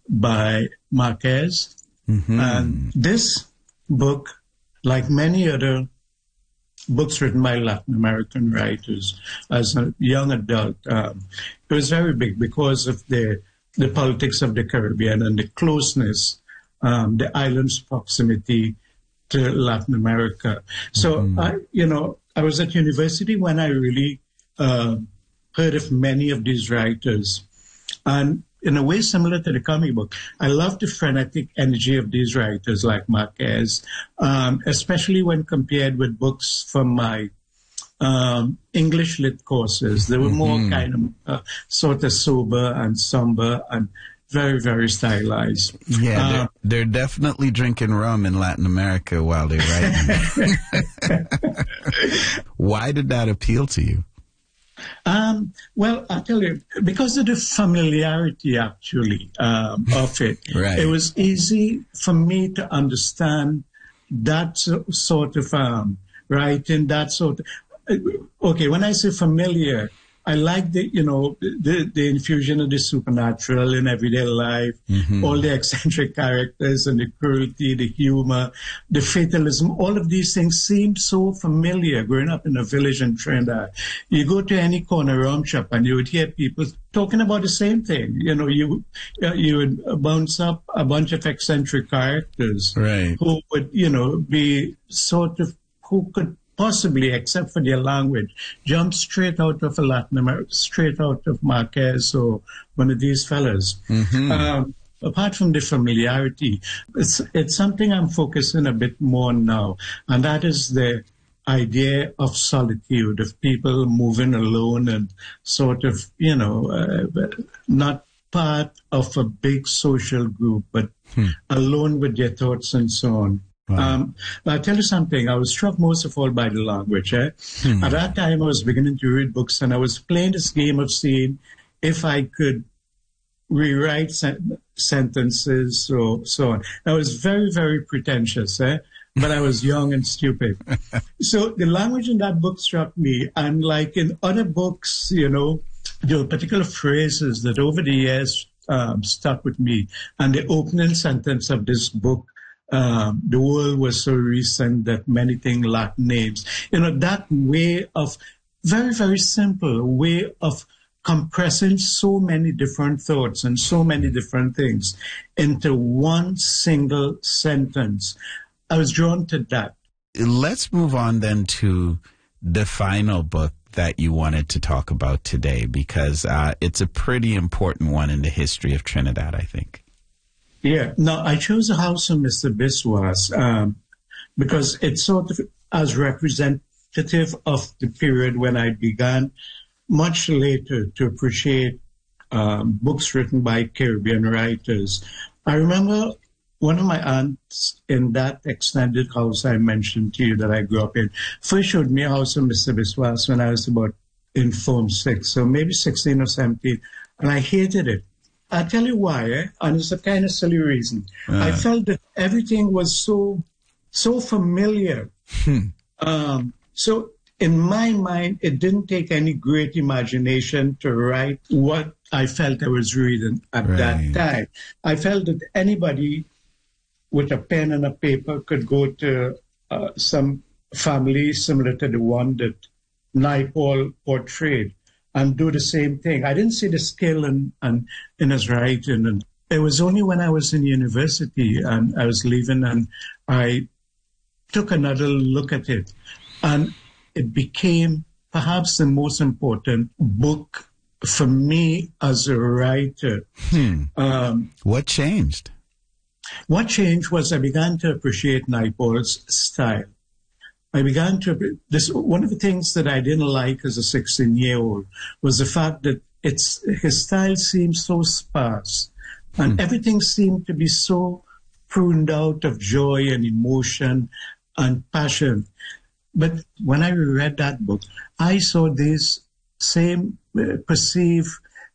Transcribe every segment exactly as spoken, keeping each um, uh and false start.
by Marquez. Mm-hmm. And this book, like many other books written by Latin American writers as a young adult, um, it was very big because of the the politics of the Caribbean and the closeness, um, the island's proximity to Latin America. So, mm-hmm. I, you know, I was at university when I really uh, heard of many of these writers. And in a way similar to the comic book, I love the frenetic energy of these writers like Marquez, um, especially when compared with books from my um, English lit courses. They were more mm-hmm. kind of uh, sort of sober and somber and very, very stylized. Yeah, uh, they're, they're definitely drinking rum in Latin America while they're writing. Why did that appeal to you? Um, well, I'll tell you, because of the familiarity, actually, um, of it. Right. It was easy for me to understand that so, sort of um, writing, that sort of... Okay, when I say familiar, I like the, you know, the, the infusion of the supernatural in everyday life, mm-hmm. all the eccentric characters and the cruelty, the humor, the fatalism, all of these things seem so familiar growing up in a village in Trinidad. You go to any corner rum shop and you would hear people talking about the same thing. You know, you you would bounce up a bunch of eccentric characters right. who would, you know, be sort of, who could possibly, except for their language, jump straight out of a Latin America, straight out of Marquez or one of these fellas. Mm-hmm. Um, apart from the familiarity, it's, it's something I'm focusing a bit more now, and that is the idea of solitude, of people moving alone and sort of, you know, uh, not part of a big social group, but hmm. alone with their thoughts and so on. Wow. Um, I'll tell you something. I was struck most of all by the language. Eh? Hmm. At that time, I was beginning to read books, and I was playing this game of seeing if I could rewrite sen- sentences or so on. I was very, very pretentious, eh? But I was young and stupid. So the language in that book struck me, and like in other books, you know, there were particular phrases that over the years um, stuck with me. And the opening sentence of this book, Um, the world was so recent that many things lack names. You know, that way of, very, very simple way of compressing so many different thoughts and so many different things into one single sentence. I was drawn to that. Let's move on then to the final book that you wanted to talk about today, because uh, it's a pretty important one in the history of Trinidad, I think. Yeah, no, I chose The House of Mister Biswas um, because it's sort of as representative of the period when I began much later to appreciate um, books written by Caribbean writers. I remember one of my aunts in that extended house I mentioned to you that I grew up in first showed me House of Mister Biswas when I was about in Form six, so maybe sixteen or seventeen, and I hated it. I'll tell you why, eh? And it's a kind of silly reason. Uh. I felt that everything was so, so familiar. Hmm. Um, so in my mind, it didn't take any great imagination to write what I felt I was reading at right. that time. I felt that anybody with a pen and a paper could go to uh, some family similar to the one that Naipaul portrayed and do the same thing. I didn't see the skill in, in, in his writing. And it was only when I was in university and I was leaving and I took another look at it. And it became perhaps the most important book for me as a writer. Hmm. Um, what changed? What changed was I began to appreciate Naipaul's style. I began to, this, one of the things that I didn't like as a sixteen-year-old was the fact that it's, his style seemed so sparse and hmm. everything seemed to be so pruned out of joy and emotion and passion. But when I read that book, I saw these same uh, perceived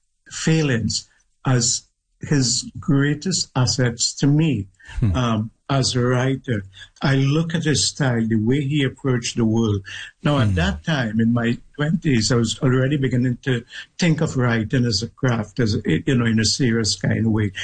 failings as his greatest assets to me. Hmm. Um, as a writer, I look at his style, the way he approached the world. Now, at mm. that time, in my twenties, I was already beginning to think of writing as a craft, as a, you know, in a serious kind of way.